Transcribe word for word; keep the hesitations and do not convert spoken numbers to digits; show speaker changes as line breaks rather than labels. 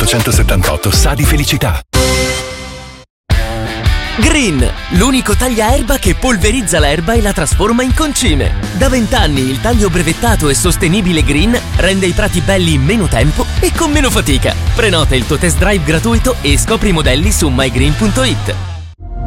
ottocentosettantotto sa di felicità.
Green, l'unico tagliaerba che polverizza l'erba e la trasforma in concime. Da vent'anni il taglio brevettato e sostenibile Green rende i prati belli in meno tempo e con meno fatica. Prenota il tuo test drive gratuito e scopri i modelli su my green punto it.